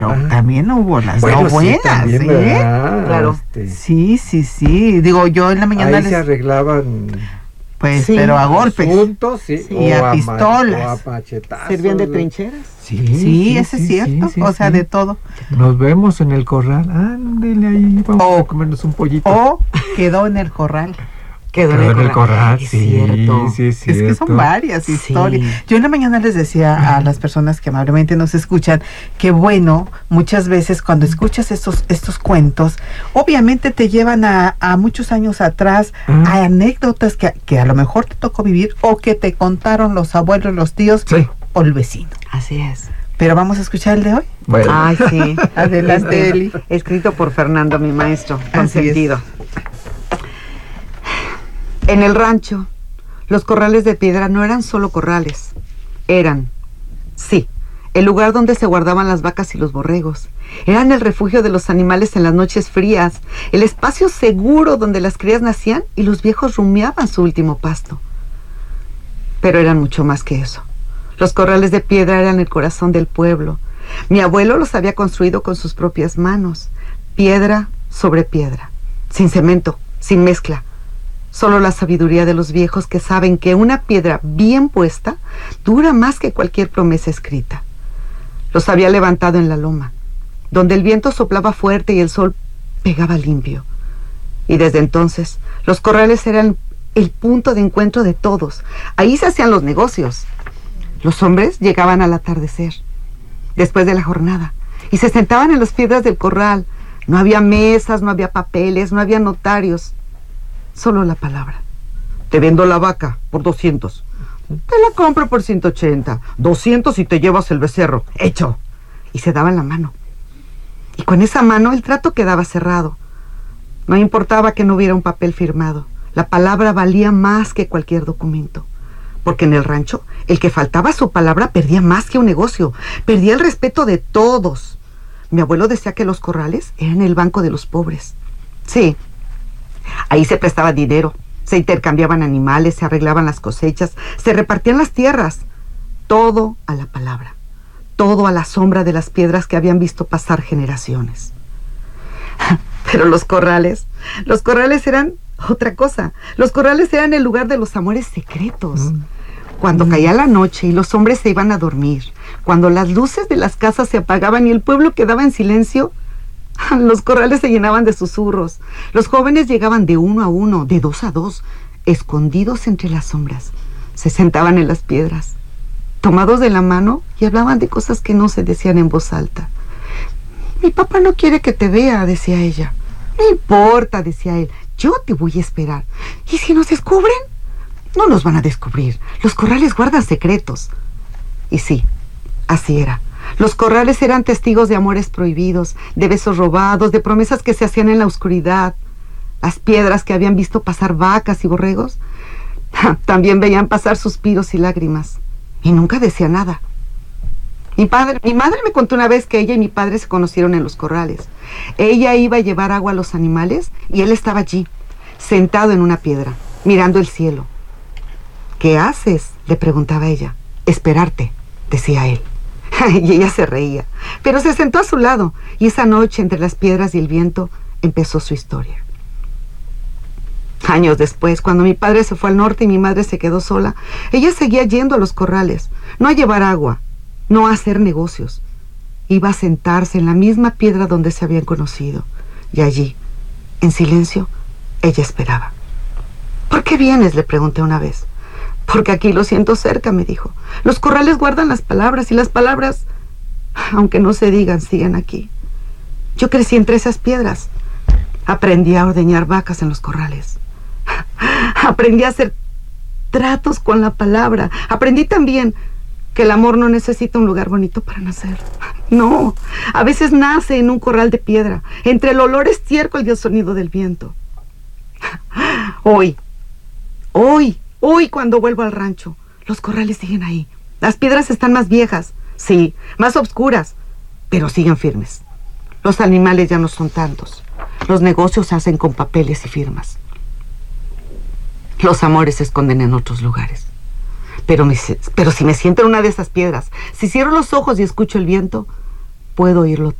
También hubo las no buenas, también, Claro. Sí. Digo, yo en la mañana ahí se arreglaban, pues, pero a golpes. Asuntos, y a pistolas. O a machetazos. ¿Servían de trincheras? Sí, eso es cierto. O sea, de todo. Nos vemos en el corral. Ándele ahí, vamos a comernos un pollito. O quedó en el corral. Quedó en el corral, es cierto. Sí, es cierto. Es que son varias historias. Yo en la mañana les decía a las personas que amablemente nos escuchan que bueno, muchas veces cuando escuchas estos cuentos, obviamente te llevan a muchos años atrás, a anécdotas que a lo mejor te tocó vivir o que te contaron los abuelos, los tíos o el vecino. Así es. Pero vamos a escuchar el de hoy. Bueno. Ay, sí. Adelante, Eli. Escrito por Fernando, mi maestro consentido. Así En el rancho, los corrales de piedra no eran solo corrales. Eran, sí, el lugar donde se guardaban las vacas y los borregos. Eran el refugio de los animales en las noches frías, el espacio seguro donde las crías nacían y los viejos rumiaban su último pasto. Pero eran mucho más que eso. Los corrales de piedra eran el corazón del pueblo. Mi abuelo los había construido con sus propias manos, piedra sobre piedra, sin cemento, sin mezcla. Solo la sabiduría de los viejos que saben que una piedra bien puesta dura más que cualquier promesa escrita. Los había levantado en la loma, donde el viento soplaba fuerte y el sol pegaba limpio. Y desde entonces, los corrales eran el punto de encuentro de todos. Ahí se hacían los negocios. Los hombres llegaban al atardecer, después de la jornada, y se sentaban en las piedras del corral. No había mesas, no había papeles, no había notarios. Solo la palabra. Te vendo la vaca por 200. Te la compro por 180. 200 y te llevas el becerro. ¡Hecho! Y se daban la mano. Y con esa mano el trato quedaba cerrado. No importaba que no hubiera un papel firmado. La palabra valía más que cualquier documento. Porque en el rancho, el que faltaba su palabra perdía más que un negocio. Perdía el respeto de todos. Mi abuelo decía que los corrales eran el banco de los pobres. Sí. Ahí se prestaba dinero, se intercambiaban animales, se arreglaban las cosechas, se repartían las tierras. Todo a la palabra, todo a la sombra de las piedras que habían visto pasar generaciones. Pero los corrales eran otra cosa. Los corrales eran el lugar de los amores secretos. Cuando caía la noche y los hombres se iban a dormir, cuando las luces de las casas se apagaban y el pueblo quedaba en silencio, los corrales se llenaban de susurros. Los jóvenes llegaban de uno a uno, de dos a dos, escondidos entre las sombras. Se sentaban en las piedras, tomados de la mano, y hablaban de cosas que no se decían en voz alta. Mi papá no quiere que te vea, decía ella. No importa, decía él, yo te voy a esperar. ¿Y si nos descubren? No nos van a descubrir. Los corrales guardan secretos. Y sí, así era. Los corrales eran testigos de amores prohibidos, de besos robados, de promesas que se hacían en la oscuridad. Las piedras que habían visto pasar vacas y borregos también veían pasar suspiros y lágrimas. Y nunca decía nada. Mi madre me contó una vez que ella y mi padre se conocieron en los corrales. Ella iba a llevar agua a los animales y él estaba allí, sentado en una piedra, mirando el cielo. ¿Qué haces?, le preguntaba ella. Esperarte, decía él. Y ella se reía, pero se sentó a su lado, y esa noche, entre las piedras y el viento, empezó su historia. Años después, cuando mi padre se fue al norte y mi madre se quedó sola, ella seguía yendo a los corrales, no a llevar agua, no a hacer negocios. Iba a sentarse en la misma piedra donde se habían conocido, y allí, en silencio, ella esperaba. ¿Por qué vienes?, le pregunté una vez. Porque aquí lo siento cerca, me dijo. Los corrales guardan las palabras y las palabras, aunque no se digan, siguen aquí. Yo crecí entre esas piedras. Aprendí a ordeñar vacas en los corrales. Aprendí a hacer tratos con la palabra. Aprendí también que el amor no necesita un lugar bonito para nacer. No, a veces nace en un corral de piedra, entre el olor estiércol y el sonido del viento. Hoy, cuando vuelvo al rancho, los corrales siguen ahí. Las piedras están más viejas, sí, más oscuras, pero siguen firmes. Los animales ya no son tantos. Los negocios se hacen con papeles y firmas. Los amores se esconden en otros lugares. Pero si me siento en una de esas piedras, si cierro los ojos y escucho el viento, puedo oírlo